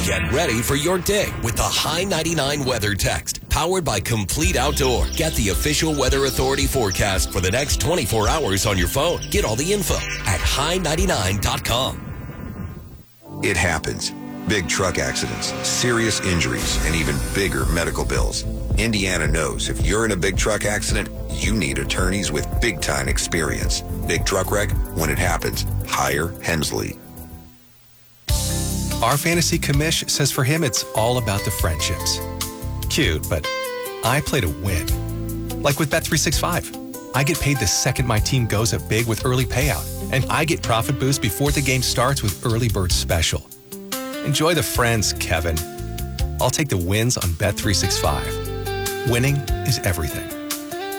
Get ready for your day with the High 99 Weather Text. Powered by Complete Outdoor. Get the official Weather Authority forecast for the next 24 hours on your phone. Get all the info at high99.com. It happens. Big truck accidents, serious injuries, and even bigger medical bills. Indiana knows if you're in a big truck accident, you need attorneys with big-time experience. Big truck wreck, when it happens, hire Hemsley. Our fantasy commish says for him it's all about the friendships. Cute, but I play to win. Like with Bet365. I get paid the second my team goes up big with early payout, and I get profit boost before the game starts with Early Bird Special. Enjoy the friends, Kevin. I'll take the wins on Bet365. Winning is everything.